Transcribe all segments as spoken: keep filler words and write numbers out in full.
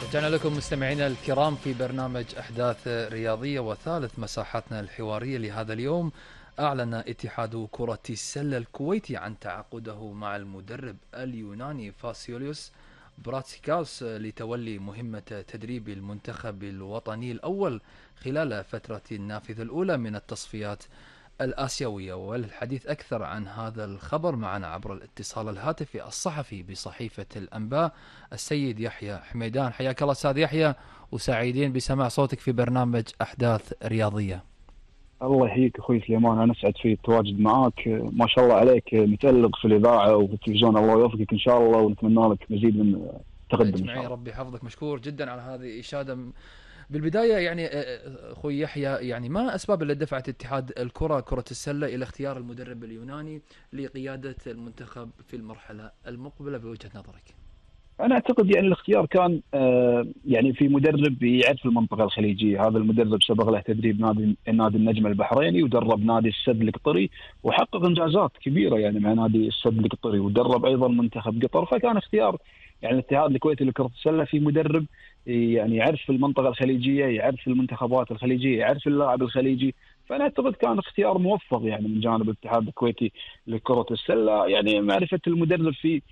رجعنا لكم مستمعينا الكرام في برنامج أحداث رياضية وثالث مساحاتنا الحوارية لهذا اليوم. أعلن اتحاد كرة السلة الكويتي عن تعاقده مع المدرب اليوناني فاسيوليوس براتسيكاوس لتولي مهمة تدريب المنتخب الوطني الأول خلال فترة النافذة الأولى من التصفيات الآسيوية. والحديث أكثر عن هذا الخبر معنا عبر الاتصال الهاتفي الصحفي بصحيفة الأنباء السيد يحيى حميدان. حياك الله أستاذ يحيى، وسعيدين بسماع صوتك في برنامج أحداث رياضية. الله يحييك اخوي سليمان، انا اسعد في التواجد معاك. ما شاء الله عليك متألق في الاذاعه وفي التلفزيون، الله يوفقك ان شاء الله ونتمنى لك مزيد من التقدم ان شاء الله. ربي يحفظك، مشكور جدا على هذه الاشاده. بالبدايه يعني اخوي يحيى، يعني ما اسباب اللي دفعت اتحاد الكره كره السله الى اختيار المدرب اليوناني لقياده المنتخب في المرحله المقبله بوجهه نظرك؟ انا اعتقد يعني الاختيار كان آه يعني في مدرب يعرف المنطقه الخليجيه. هذا المدرب سبق له تدريب نادي نادي النجم البحريني، ودرب نادي السد القطري وحقق انجازات كبيره يعني مع نادي السد القطري، ودرب ايضا منتخب قطر. فكان اختيار يعني الاتحاد الكويتي لكره السله في مدرب يعني يعرف المنطقه الخليجيه، يعرف المنتخبات الخليجيه، يعرف اللاعب الخليجي. فانا اعتقد كان اختيار موفق يعني من جانب الاتحاد الكويتي لكره السله. يعني معرفه المدرب في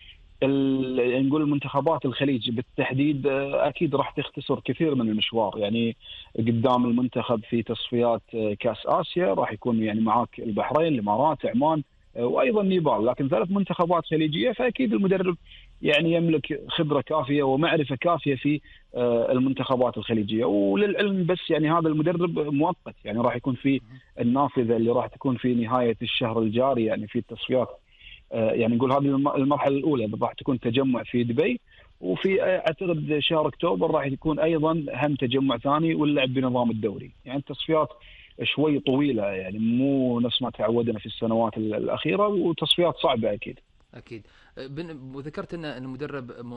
نقول المنتخبات الخليج بالتحديد اكيد راح تختصر كثير من المشوار. يعني قدام المنتخب في تصفيات كاس اسيا راح يكون يعني معاك البحرين، الامارات، عمان، وايضا نيبال، لكن ثلاث منتخبات خليجيه. فاكيد المدرب يعني يملك خبره كافيه ومعرفه كافيه في المنتخبات الخليجيه. وللعلم بس يعني هذا المدرب مؤقت، يعني راح يكون في النافذه اللي راح تكون في نهايه الشهر الجاري يعني في التصفيات. يعني نقول هذه المرحله الاولى راح تكون تجمع في دبي، وفي اعتقد شهر اكتوبر راح يكون ايضا هم تجمع ثاني واللعب بنظام الدوري. يعني التصفيات شوي طويله، يعني مو نفس ما تعودنا في السنوات الاخيره، وتصفيات صعبه اكيد. اكيد. وذكرت ان المدرب